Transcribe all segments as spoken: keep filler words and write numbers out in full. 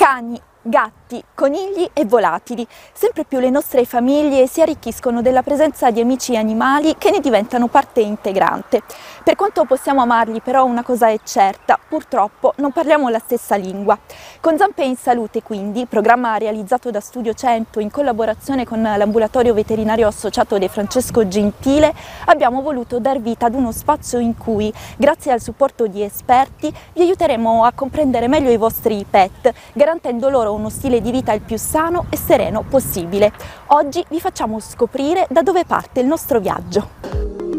Cani, gatti, conigli e volatili. Sempre più le nostre famiglie si arricchiscono della presenza di amici animali che ne diventano parte integrante. Per quanto possiamo amarli, però, una cosa è certa: purtroppo non parliamo la stessa lingua. Con Zampe in Salute, quindi, programma realizzato da Studio cento in collaborazione con l'ambulatorio veterinario associato De Francesco Gentile, abbiamo voluto dar vita ad uno spazio in cui, grazie al supporto di esperti, vi aiuteremo a comprendere meglio i vostri pet, garantendo loro uno stile di vita il più sano e sereno possibile. Oggi vi facciamo scoprire da dove parte il nostro viaggio.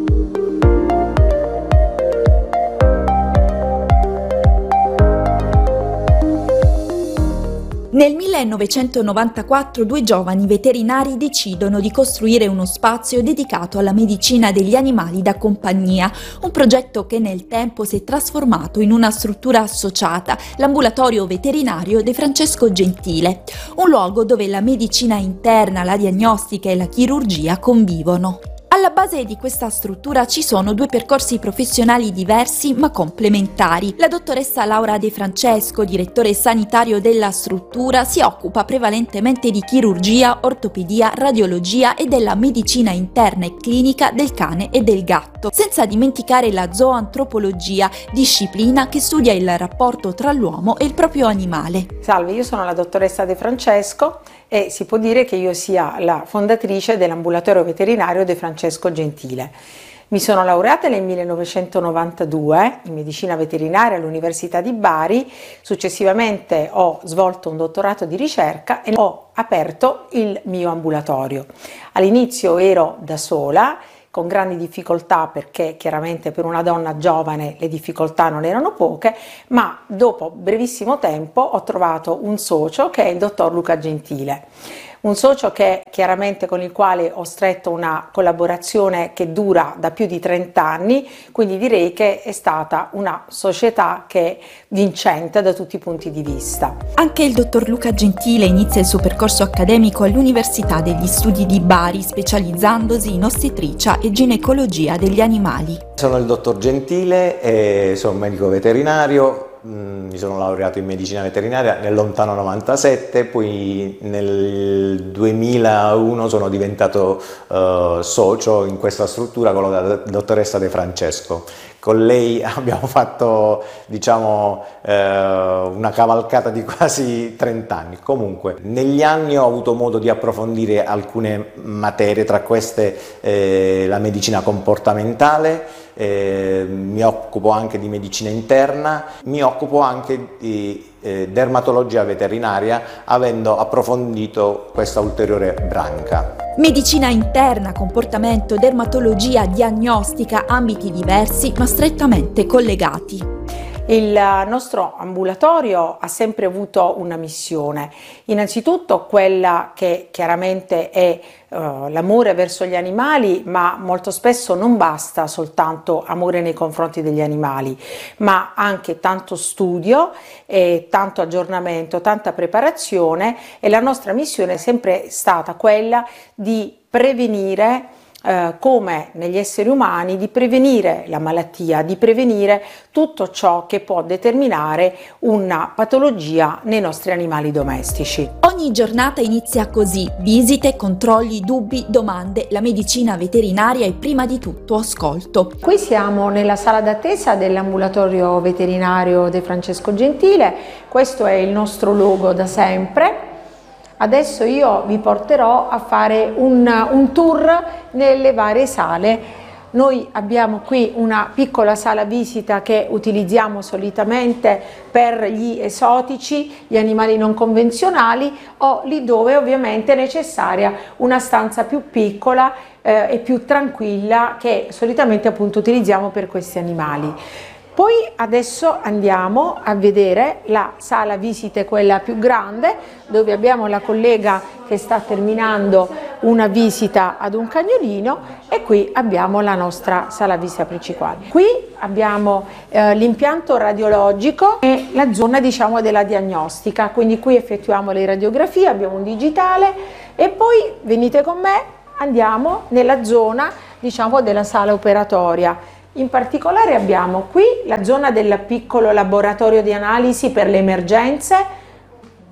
Nel millenovecentonovantaquattro due giovani veterinari decidono di costruire uno spazio dedicato alla medicina degli animali da compagnia, un progetto che nel tempo si è trasformato in una struttura associata, l'ambulatorio veterinario De Francesco Gentile, un luogo dove la medicina interna, la diagnostica e la chirurgia convivono. Alla base di questa struttura ci sono due percorsi professionali diversi ma complementari. La dottoressa Laura De Francesco, direttore sanitario della struttura, si occupa prevalentemente di chirurgia, ortopedia, radiologia e della medicina interna e clinica del cane e del gatto, senza dimenticare la zooantropologia, disciplina che studia il rapporto tra l'uomo e il proprio animale. Salve, io sono la dottoressa De Francesco e si può dire che io sia la fondatrice dell'ambulatorio veterinario De Francesco Gentile. Mi sono laureata nel millenovecentonovantadue in medicina veterinaria all'Università di Bari, successivamente ho svolto un dottorato di ricerca e ho aperto il mio ambulatorio. All'inizio ero da sola, con grandi difficoltà, perché chiaramente per una donna giovane le difficoltà non erano poche, ma dopo brevissimo tempo ho trovato un socio che è il dottor Luca Gentile. Un socio che chiaramente con il quale ho stretto una collaborazione che dura da più di trenta anni, quindi direi che è stata una società che è vincente da tutti i punti di vista. Anche il dottor Luca Gentile inizia il suo percorso accademico all'Università degli Studi di Bari, specializzandosi in ostetricia e ginecologia degli animali. Sono il dottor Gentile e sono un medico veterinario. Mi sono laureato in medicina veterinaria nel lontano novantasette, poi nel duemilauno sono diventato uh, socio in questa struttura con la dottoressa De Francesco. Con lei abbiamo fatto, diciamo, eh, una cavalcata di quasi trenta anni. Comunque, negli anni ho avuto modo di approfondire alcune materie, tra queste eh, la medicina comportamentale, eh, mi occupo anche di medicina interna, mi occupo anche di eh, dermatologia veterinaria, avendo approfondito questa ulteriore branca. Medicina interna, comportamento, dermatologia, diagnostica, ambiti diversi ma strettamente collegati. Il nostro ambulatorio ha sempre avuto una missione, innanzitutto quella che chiaramente è uh, l'amore verso gli animali, ma molto spesso non basta soltanto amore nei confronti degli animali, ma anche tanto studio, e tanto aggiornamento, tanta preparazione, e la nostra missione è sempre stata quella di prevenire, Eh, come negli esseri umani, di prevenire la malattia, di prevenire tutto ciò che può determinare una patologia nei nostri animali domestici. Ogni giornata inizia così: visite, controlli, dubbi, domande. La medicina veterinaria è prima di tutto ascolto. Qui siamo nella sala d'attesa dell'ambulatorio veterinario De Francesco Gentile, questo è il nostro logo da sempre. Adesso io vi porterò a fare un, un tour nelle varie sale. Noi abbiamo qui una piccola sala visita che utilizziamo solitamente per gli esotici, gli animali non convenzionali, o lì dove ovviamente è necessaria una stanza più piccola eh, e più tranquilla, che solitamente appunto utilizziamo per questi animali. Poi adesso andiamo a vedere la sala visite, quella più grande, dove abbiamo la collega che sta terminando una visita ad un cagnolino, e qui abbiamo la nostra sala visita principale. Qui abbiamo eh, l'impianto radiologico e la zona, diciamo, della diagnostica, quindi qui effettuiamo le radiografie, abbiamo un digitale, e poi venite con me, andiamo nella zona, diciamo, della sala operatoria. In particolare abbiamo qui la zona del piccolo laboratorio di analisi per le emergenze,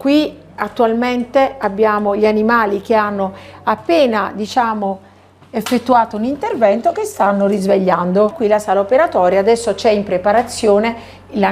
Qui attualmente abbiamo gli animali che hanno appena, diciamo, effettuato un intervento, che stanno risvegliando. Qui la sala operatoria adesso c'è in preparazione